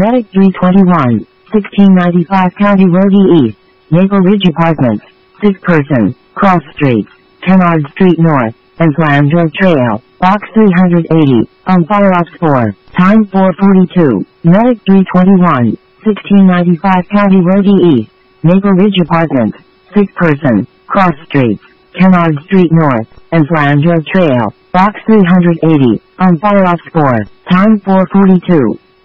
Medic 321, 1695 County Road East, Maple Ridge Apartments, 6 person, Cross Street, Kennard Street North, and Flandreau Trail, Box 380, on Firefox 4, time 4:42. Medic 321, 1695 County Road East, Maple Ridge Apartments, 6 person, Cross Street, Kennard Street North, and Flandreau Trail, Box 380, on Firefox 4, time 4:42.